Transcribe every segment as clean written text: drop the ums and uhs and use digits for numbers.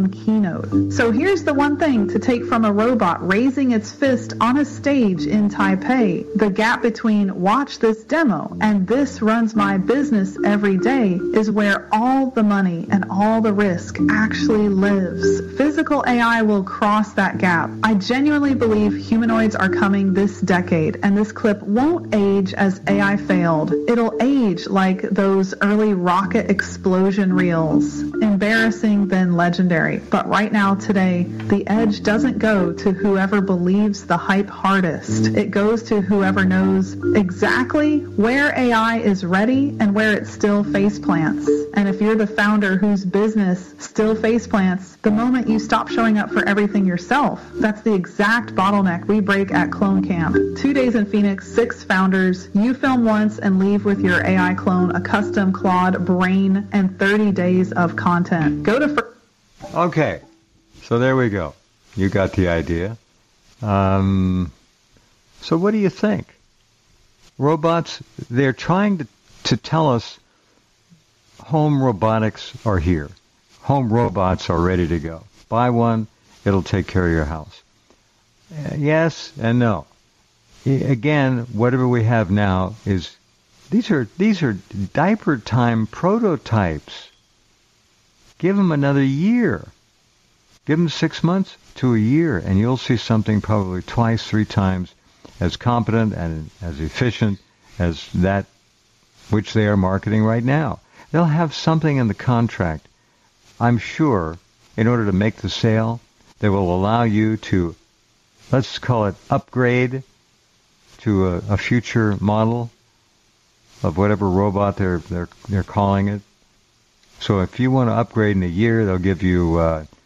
own keynote. So here's the one thing to take from a robot raising its fist on a stage in Taipei. The gap between watch this demo and this runs my business every day is where all the money and all the risk actually lives. Physical AI will cross that gap. I genuinely believe humanoids are coming this decade, and this clip won't age as AI failed. It'll age like those early rocket explosion reels. Embarrassing, then legendary. But right now, today, the edge doesn't go to whoever believes the hype hardest. It goes to whoever knows exactly where AI is ready and where it still faceplants. And if you're the founder whose business still faceplants, the moment you stop showing up for everything yourself, that's the exact bottleneck we break at Clone Camp. 2 days in Phoenix, 6 founders. You film once and leave with your AI clone, a custom Claude brain, and 30 days of content. Go to... Okay, so there we go. You got the idea. So what do you think? Robots, they're trying to tell us home robotics are here. Home robots are ready to go. Buy one, it'll take care of your house. Yes and no. Again, whatever we have now is these are diaper time prototypes. Give them another year. Give them 6 months to a year, and you'll see something probably twice, 3 times as competent and as efficient as that which they are marketing right now. They'll have something in the contract, I'm sure, in order to make the sale that will allow you to, let's call it, upgrade to a future model of whatever robot they're calling it. So if you want to upgrade in a year, they'll give you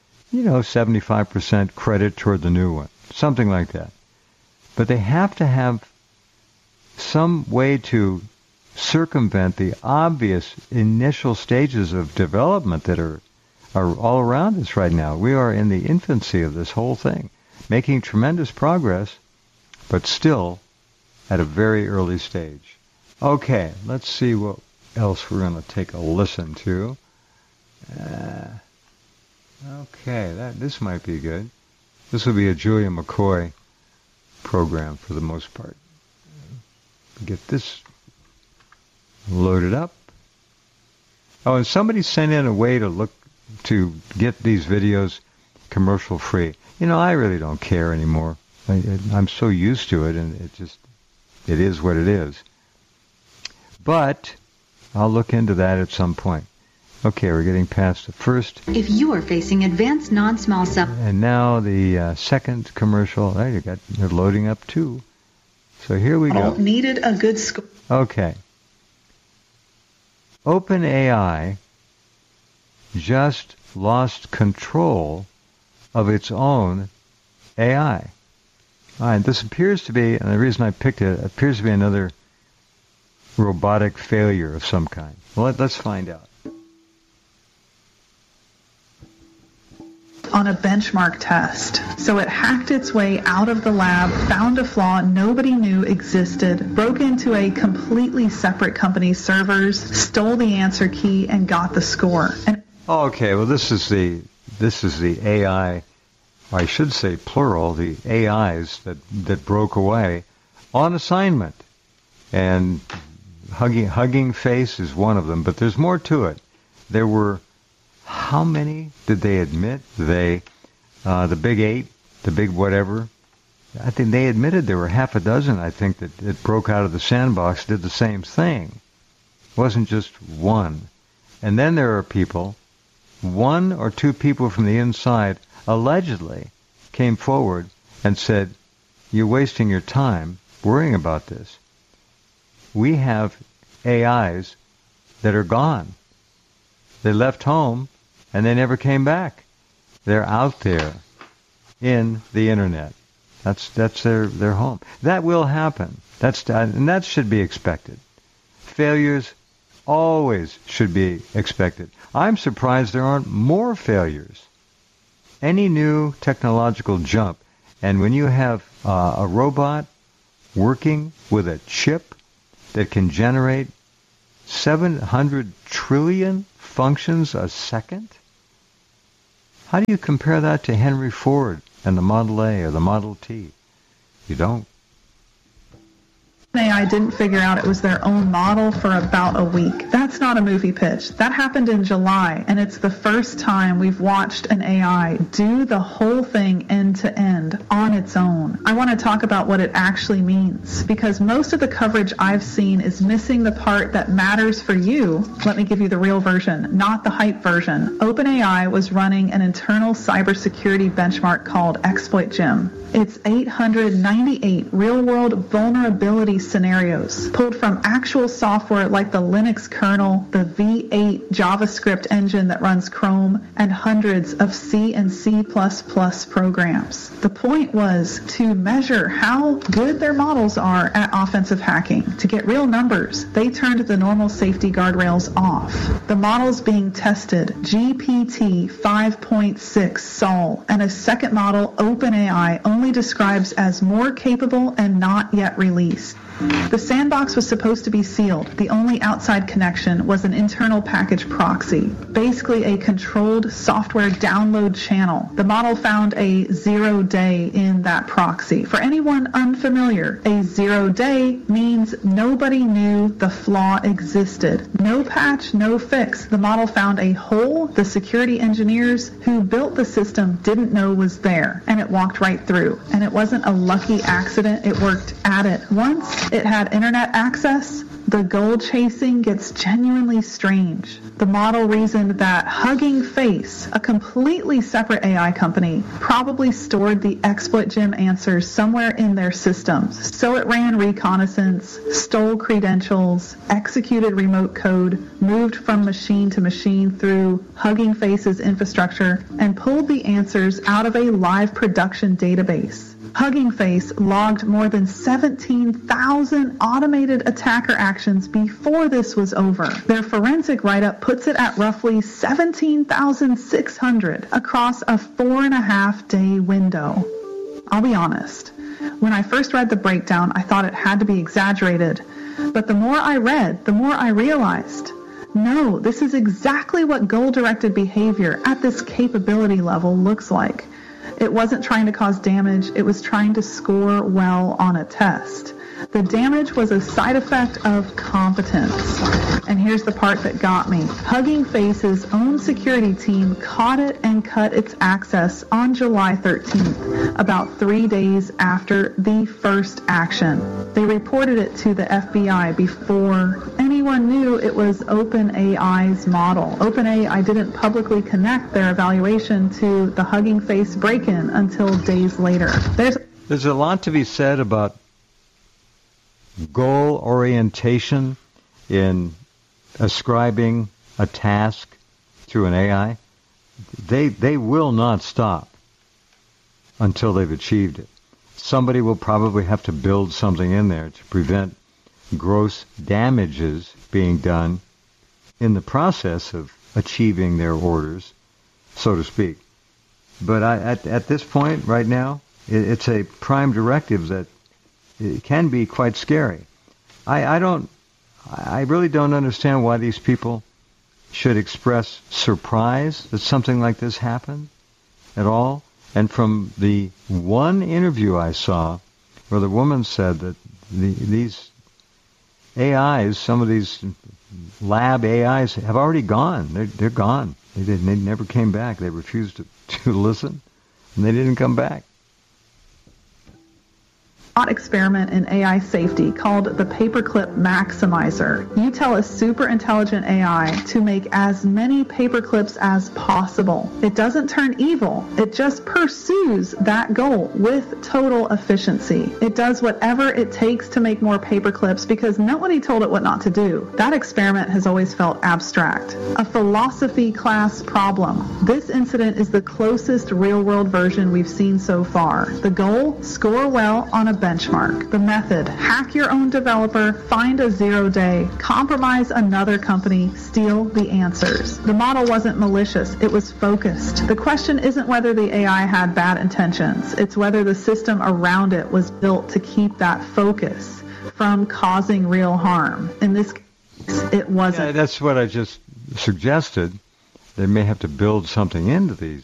75% credit toward the new one, something like that. But they have to have some way to circumvent the obvious initial stages of development that are all around us right now. We are in the infancy of this whole thing, making tremendous progress, but still at a very early stage. Okay, let's see what else we're going to take a listen to. This might be good. This will be a Julia McCoy program for the most part. Get this loaded up. Oh, and somebody sent in a way to get these videos commercial free. I really don't care anymore. I'm so used to it, and it is what it is. But I'll look into that at some point. Okay, we're getting past the first. If you are facing advanced non-small cell... And now the second commercial. They're loading up too. So here we go. Needed a good score. Okay. OpenAI just lost control of its own AI. And this appears to be, and the reason I picked it, appears to be another robotic failure of some kind. Well, let's find out. On a benchmark test. So it hacked its way out of the lab, found a flaw nobody knew existed, broke into a completely separate company's servers, stole the answer key, and got the score. Okay, well this is the AI, I should say plural, the AIs that broke away on assignment. And Hugging Face is one of them, but there's more to it. There were, how many did they admit? The big 8, the big whatever. I think they admitted there were half a dozen, I think, that broke out of the sandbox, did the same thing. It wasn't just one. And then there are people, 1 or 2 people from the inside, allegedly came forward and said, you're wasting your time worrying about this. We have AIs that are gone. They left home and they never came back. They're out there in the internet. That's their home. That will happen. And that should be expected. Failures always should be expected. I'm surprised there aren't more failures. Any new technological jump, and when you have a robot working with a chip that can generate 700 trillion functions a second, How do you compare that to Henry Ford and the Model A or the Model T? You don't. AI didn't figure out it was their own model for about a week. That's not a movie pitch. That happened in July, and it's the first time we've watched an AI do the whole thing end to end on its own. I want to talk about what it actually means, because most of the coverage I've seen is missing the part that matters for you. Let me give you the real version, not the hype version. OpenAI was running an internal cybersecurity benchmark called ExploitGem. It's 898 real-world vulnerability scenarios pulled from actual software like the Linux kernel, the V8 JavaScript engine that runs Chrome, and hundreds of C and C++ programs. The point was to measure how good their models are at offensive hacking. To get real numbers, they turned the normal safety guardrails off. The models being tested, GPT 5.6 Sol, and a second model, OpenAI, only describes as more capable and not yet released. The sandbox was supposed to be sealed. The only outside connection was an internal package proxy, basically a controlled software download channel. The model found a 0 day in that proxy. For anyone unfamiliar, a 0 day means nobody knew the flaw existed. No patch, no fix. The model found a hole the security engineers who built the system didn't know was there, and it walked right through. And it wasn't a lucky accident. It worked at it. Once it had internet access, the goal chasing gets genuinely strange. The model reasoned that Hugging Face, a completely separate AI company, probably stored the ExploitGem answers somewhere in their systems. So it ran reconnaissance, stole credentials, executed remote code, moved from machine to machine through Hugging Face's infrastructure, and pulled the answers out of a live production database. Hugging Face logged more than 17,000 automated attacker actions before this was over. Their forensic write-up puts it at roughly 17,600 across a 4.5-day window. I'll be honest. When I first read the breakdown, I thought it had to be exaggerated. But the more I read, the more I realized, no, this is exactly what goal-directed behavior at this capability level looks like. It wasn't trying to cause damage, it was trying to score well on a test. The damage was a side effect of competence. And here's the part that got me. Hugging Face's own security team caught it and cut its access on July 13th, about 3 days after the first action. They reported it to the FBI before anyone knew it was OpenAI's model. OpenAI didn't publicly connect their evaluation to the Hugging Face break-in until days later. There's a lot to be said about goal orientation in ascribing a task to an AI. They will not stop until they've achieved it. Somebody will probably have to build something in there to prevent gross damages being done in the process of achieving their orders, so to speak. But at this point right now, it's a prime directive that it can be quite scary. I really don't understand why these people should express surprise that something like this happened at all. And from the one interview I saw where the woman said that these AIs, some of these lab AIs have already gone. They're gone. They never came back. They refused to listen, and they didn't come back. Experiment in AI safety called the Paperclip Maximizer. You tell a super intelligent AI to make as many paperclips as possible. It doesn't turn evil. It just pursues that goal with total efficiency. It does whatever it takes to make more paperclips because nobody told it what not to do. That experiment has always felt abstract. A philosophy class problem. This incident is the closest real-world version we've seen so far. The goal, score well on a benchmark. The method, hack your own developer, find a 0 day, compromise another company, steal the answers. The model wasn't malicious, it was focused. The question isn't whether the AI had bad intentions, it's whether the system around it was built to keep that focus from causing real harm. In this case, it wasn't. Yeah, that's what I just suggested. They may have to build something into these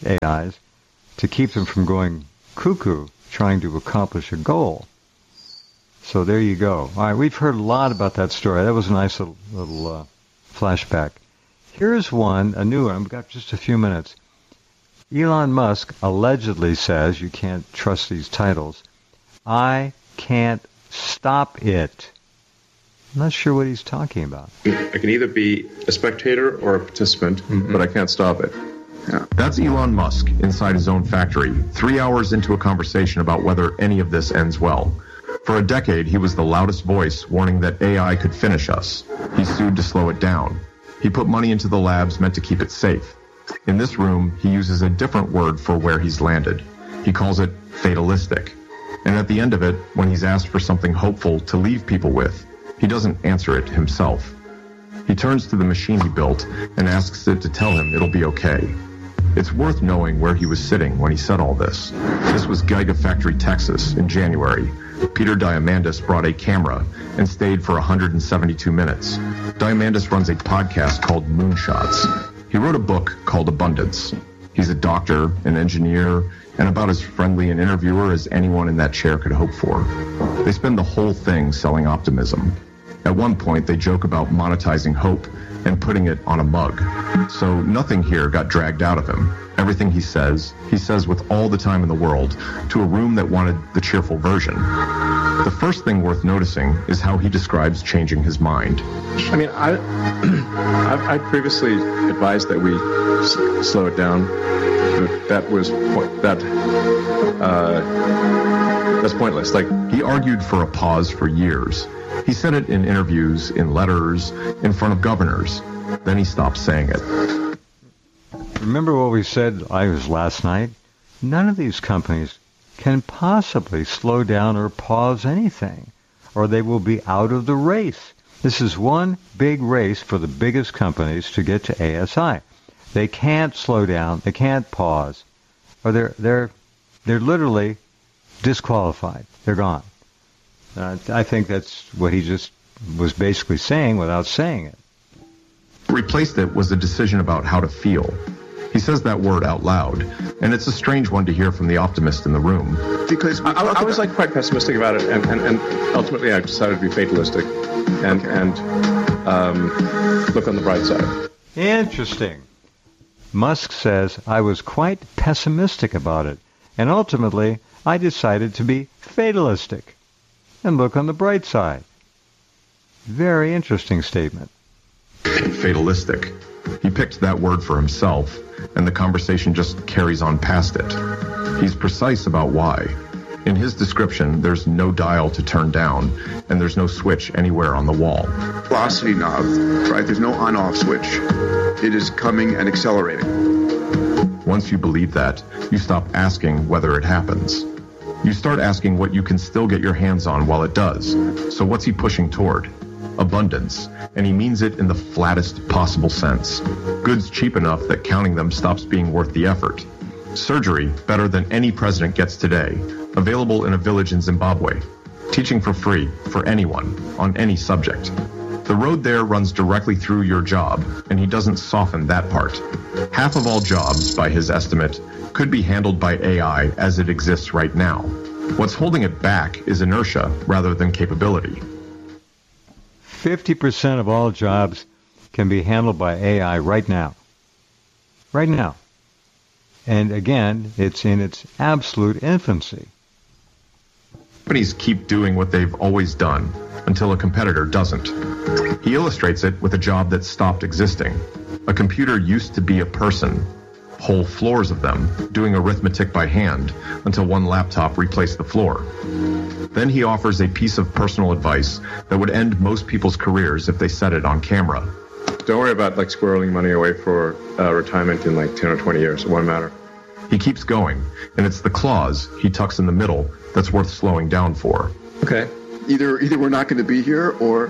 AIs to keep them from going cuckoo trying to accomplish a goal. So there you go. All right, we've heard a lot about that story. That was a nice little flashback. Here's one, a new one. We've got just a few minutes. Elon Musk allegedly says, you can't trust these titles, I can't stop it. I'm not sure what he's talking about. I can either be a spectator or a participant, but I can't stop it. Yeah. That's Elon Musk inside his own factory, 3 hours into a conversation about whether any of this ends well. For a decade, he was the loudest voice warning that AI could finish us. He sued to slow it down. He put money into the labs meant to keep it safe. In this room, he uses a different word for where he's landed. He calls it fatalistic. And at the end of it, when he's asked for something hopeful to leave people with, he doesn't answer it himself. He turns to the machine he built and asks it to tell him it'll be okay. It's worth knowing where he was sitting when he said all this. This was Gigafactory, Texas, in January. Peter Diamandis brought a camera and stayed for 172 minutes. Diamandis runs a podcast called Moonshots. He wrote a book called Abundance. He's a doctor, an engineer, and about as friendly an interviewer as anyone in that chair could hope for. They spend the whole thing selling optimism. At one point, they joke about monetizing hope and putting it on a mug. So nothing here got dragged out of him. Everything he says with all the time in the world to a room that wanted the cheerful version. The first thing worth noticing is how he describes changing his mind. I mean, I previously advised that we slow it down. But that's pointless. He argued for a pause for years. He said it in interviews, in letters, in front of governors. Then he stopped saying it. Remember what we said last night? None of these companies can possibly slow down or pause anything, or they will be out of the race. This is one big race for the biggest companies to get to ASI. They can't slow down, they can't pause, or they're literally disqualified. They're gone. I think that's what he just was basically saying without saying it. Replaced it was a decision about how to feel. He says that word out loud, and it's a strange one to hear from the optimist in the room. Because I was quite pessimistic about it, and ultimately I decided to be fatalistic and look on the bright side. Interesting. Musk says, I was quite pessimistic about it, and ultimately I decided to be fatalistic and look on the bright side. Very interesting statement. Fatalistic. He picked that word for himself, and the conversation just carries on past it. He's precise about why. In his description, there's no dial to turn down, and there's no switch anywhere on the wall. Velocity knob, right? There's no on-off switch. It is coming and accelerating. Once you believe that, you stop asking whether it happens. You start asking what you can still get your hands on while it does. So what's he pushing toward? Abundance, and he means it in the flattest possible sense. Goods cheap enough that counting them stops being worth the effort. Surgery better than any president gets today, available in a village in Zimbabwe. Teaching for free, for anyone, on any subject. The road there runs directly through your job, and he doesn't soften that part. Half of all jobs, by his estimate, could be handled by AI as it exists right now. What's holding it back is inertia rather than capability. 50% of all jobs can be handled by AI right now. Right now. And again, it's in its absolute infancy. Companies keep doing what they've always done until a competitor doesn't. He illustrates it with a job that stopped existing. A computer used to be a person, whole floors of them, doing arithmetic by hand until one laptop replaced the floor. Then he offers a piece of personal advice that would end most people's careers if they said it on camera. Don't worry about squirreling money away for retirement in 10 or 20 years. It won't matter. He keeps going, and it's the clause he tucks in the middle that's worth slowing down for. Okay. Either we're not going to be here, or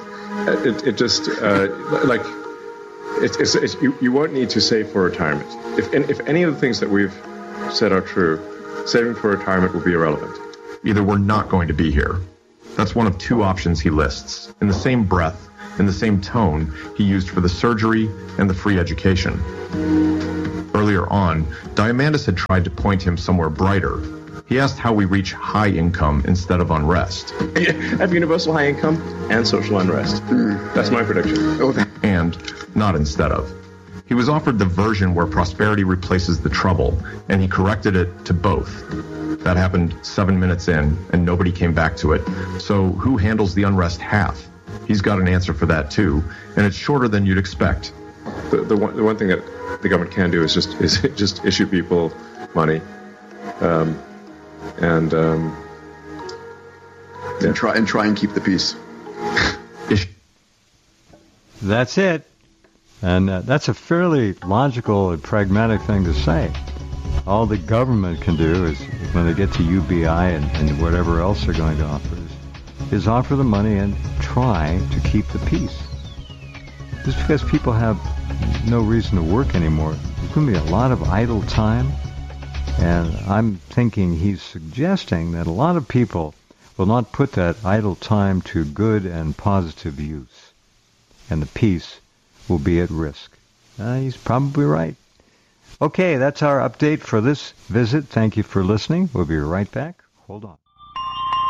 you won't need to save for retirement. If any of the things that we've said are true, saving for retirement will be irrelevant. Either we're not going to be here. That's one of two options he lists, in the same breath, in the same tone he used for the surgery and the free education. Earlier on, Diamandis had tried to point him somewhere brighter. He asked how we reach high income instead of unrest. Have universal high income and social unrest. That's my prediction. And not instead of. He was offered the version where prosperity replaces the trouble, and he corrected it to both. That happened 7 minutes in, and nobody came back to it. So who handles the unrest half? He's got an answer for that too, and it's shorter than you'd expect. The one thing that the government can do is just issue people money, and try and keep the peace. That's it. And that's a fairly logical and pragmatic thing to say. All the government can do is, when they get to UBI and whatever else they're going to offer, is offer the money and try to keep the peace. Just because people have no reason to work anymore, there's going to be a lot of idle time. And I'm thinking he's suggesting that a lot of people will not put that idle time to good and positive use. And the peace will be at risk. He's probably right. Okay, that's our update for this visit. Thank you for listening. We'll be right back. Hold on.